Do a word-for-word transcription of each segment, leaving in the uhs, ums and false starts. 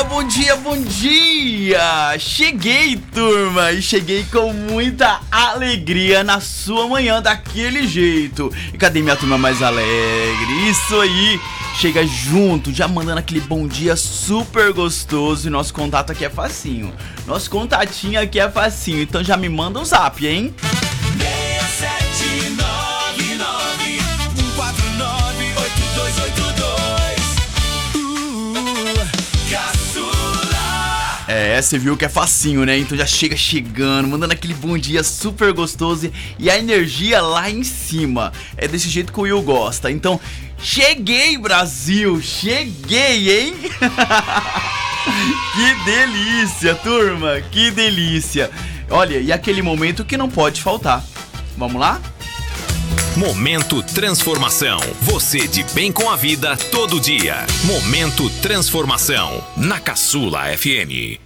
bom dia, bom dia! Cheguei, turma, e cheguei com muita alegria na sua manhã daquele jeito. E cadê minha turma mais alegre? Isso aí! Chega junto, já mandando aquele bom dia super gostoso. E nosso contato aqui é facinho. Nosso contatinho aqui é facinho, então já me manda um zap, hein? É, você viu que é facinho, né? Então já chega chegando, mandando aquele bom dia super gostoso e a energia lá em cima. É desse jeito que o Will gosta. Então, cheguei, Brasil! Cheguei, hein? Que delícia, turma! Que delícia! Olha, e aquele momento que não pode faltar. Vamos lá? Momento Transformação. Você de bem com a vida todo dia. Momento Transformação. Na Caçula F M.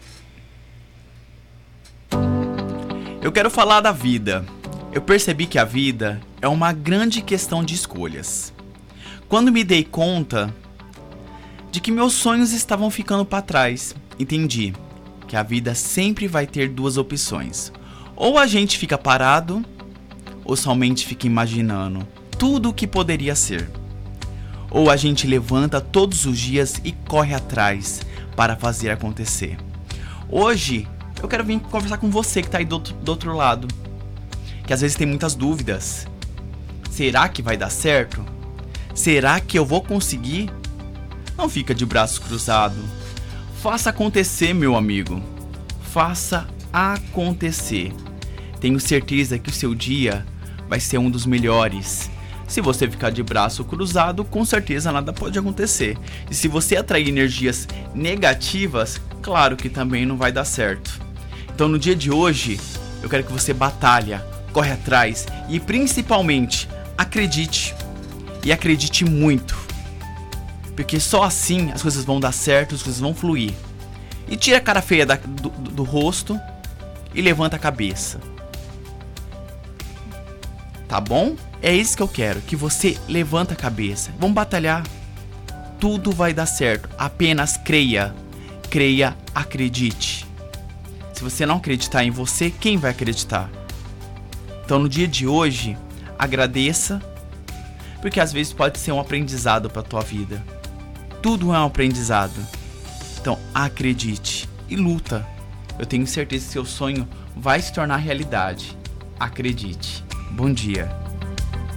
Eu quero falar da vida. Eu percebi que a vida é uma grande questão de escolhas. Quando me dei conta de que meus sonhos estavam ficando para trás, entendi que a vida sempre vai ter duas opções. Ou a gente fica parado, ou somente fica imaginando tudo o que poderia ser. Ou a gente levanta todos os dias e corre atrás para fazer acontecer. Hoje eu quero vir conversar com você que está aí do, do outro lado, que às vezes tem muitas dúvidas. Será que vai dar certo? Será que eu vou conseguir? Não fica de braços cruzados. Faça acontecer, meu amigo. Faça acontecer. Tenho certeza que o seu dia vai ser um dos melhores. Se você ficar de braço cruzado, com certeza nada pode acontecer. E se você atrair energias negativas, claro que também não vai dar certo. Então no dia de hoje, eu quero que você batalha, corre atrás e principalmente acredite. E acredite muito. Porque só assim as coisas vão dar certo, as coisas vão fluir. E tira a cara feia da, do, do, do rosto e levanta a cabeça. Tá bom? É isso que eu quero, que você levanta a cabeça. Vamos batalhar. Tudo vai dar certo. Apenas creia. Creia, acredite. Se você não acreditar em você, quem vai acreditar? Então no dia de hoje, agradeça, porque às vezes pode ser um aprendizado para a tua vida. Tudo é um aprendizado. Então acredite e luta. Eu tenho certeza que seu sonho vai se tornar realidade. Acredite. Bom dia.